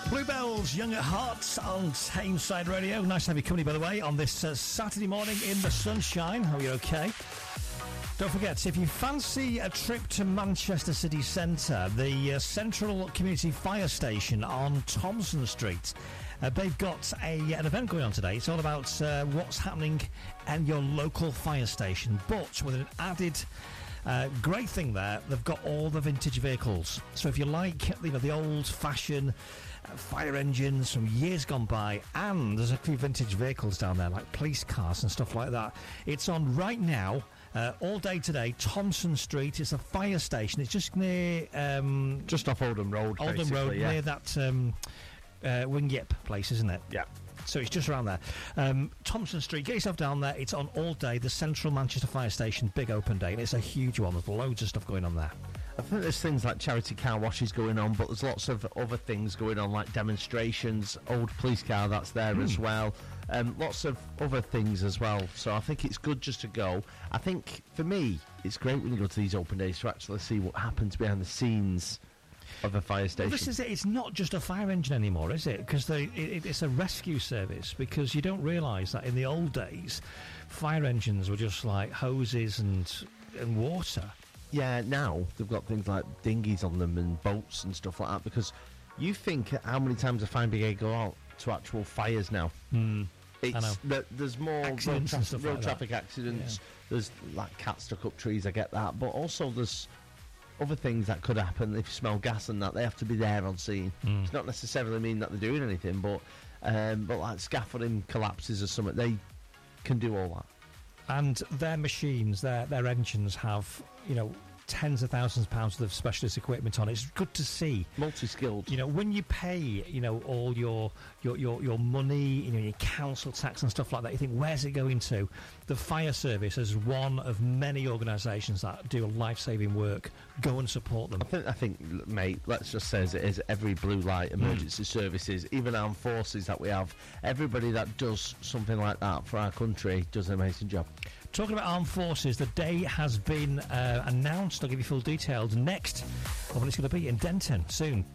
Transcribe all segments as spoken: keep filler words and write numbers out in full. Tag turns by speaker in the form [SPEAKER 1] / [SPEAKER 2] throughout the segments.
[SPEAKER 1] Bluebells, Young at Heart on Tameside Radio. Nice to have you company, by the way, on this uh, Saturday morning in the sunshine. Hope you're okay. Don't forget, if you fancy a trip to Manchester City Centre, the uh, Central Community Fire Station on Thompson Street, uh, they've got a, an event going on today. It's all about uh, what's happening at your local fire station, but with an added uh, great thing there, they've got all the vintage vehicles. So if you like, you know, the old-fashioned uh, fire engines from years gone by, and there's a few vintage vehicles down there, like police cars and stuff like that. It's on right now. Uh, all day today, Thompson Street. It's a fire station. It's just near... Um,
[SPEAKER 2] just off Oldham Road,
[SPEAKER 1] Oldham Road,
[SPEAKER 2] yeah.
[SPEAKER 1] near that um, uh, Wingyip place, isn't it?
[SPEAKER 2] Yeah.
[SPEAKER 1] So it's just around there. Um, Thompson Street, get yourself down there. It's on all day. The Central Manchester Fire Station, big open day. And it's a huge one. There's loads of stuff going on there.
[SPEAKER 2] I think there's things like charity car washes going on, but there's lots of other things going on, like demonstrations, old police car that's there mm. as well. Um, lots of other things as well. So I think it's good just to go. I think, for me, it's great when you go to these open days to actually see what happens behind the scenes of a fire station.
[SPEAKER 1] Well, this is it. It's not just a fire engine anymore, is it? Because it, it, it's a rescue service, because you don't realise that in the old days, fire engines were just like hoses and and water.
[SPEAKER 2] Yeah, now they've got things like dinghies on them and boats and stuff like that, because you think how many times a fire brigade go out to actual fires now.
[SPEAKER 1] Mm,
[SPEAKER 2] it's
[SPEAKER 1] I know.
[SPEAKER 2] The, there's more road,
[SPEAKER 1] Accidents
[SPEAKER 2] tra-
[SPEAKER 1] and stuff
[SPEAKER 2] road
[SPEAKER 1] like
[SPEAKER 2] traffic
[SPEAKER 1] that.
[SPEAKER 2] accidents.
[SPEAKER 1] Yeah.
[SPEAKER 2] There's like cats stuck up trees, I get that, but also there's other things that could happen. If you smell gas and that, they have to be there on scene.
[SPEAKER 1] Mm.
[SPEAKER 2] It's not necessarily mean that they're doing anything, but um, but like scaffolding collapses or something, they can do all that.
[SPEAKER 1] And their machines, their their engines have, you know, tens of thousands of pounds worth of specialist equipment on it. It's good to see.
[SPEAKER 2] Multi-skilled.
[SPEAKER 1] You know, when you pay, you know, all your your, your, your money, you know, your council tax and stuff like that, you think, where's it going to? The fire service is one of many organisations that do life-saving work. Go and support them.
[SPEAKER 2] I think, I think, mate, let's just say as it is, every blue light emergency mm. services, even armed forces that we have, everybody that does something like that for our country does an amazing job.
[SPEAKER 1] Talking about armed forces, the day has been uh, announced. I'll give you full details next of when it's going to be in Denton soon.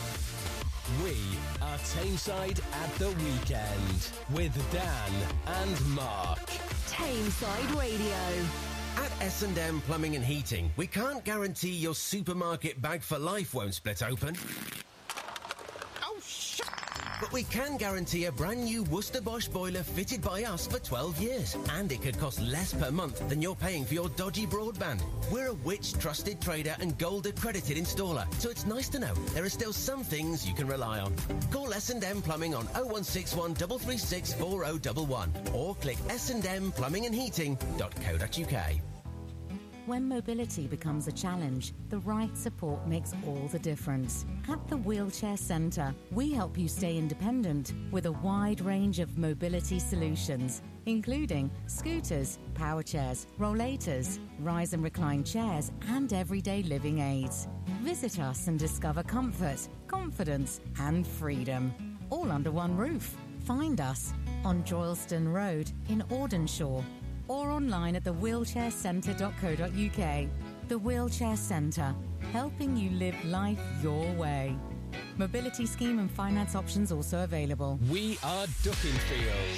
[SPEAKER 3] We are Tameside at the weekend with Dan and Mark.
[SPEAKER 4] Tameside Radio.
[SPEAKER 3] At S and M Plumbing and Heating, we can't guarantee your supermarket bag for life won't split open. Oh, shit! But we can guarantee a brand new Worcester Bosch boiler fitted by us for twelve years. And it could cost less per month than you're paying for your dodgy broadband. We're a Which trusted trader and gold accredited installer, so it's nice to know there are still some things you can rely on. Call S and M Plumbing on oh one six one, three three six, four oh one one or click s and m plumbing and heating dot co dot u k.
[SPEAKER 5] When mobility becomes a challenge, the right support makes all the difference. At the Wheelchair Centre, we help you stay independent with a wide range of mobility solutions, including scooters, power chairs, rollators, rise and recline chairs, and everyday living aids. Visit us and discover comfort, confidence, and freedom, all under one roof. Find us on Droylston Road in Audenshaw, or online at the wheelchair centre dot co dot u k. The Wheelchair Centre, helping you live life your way. Mobility scheme and finance options also available.
[SPEAKER 3] We are Duckingfield.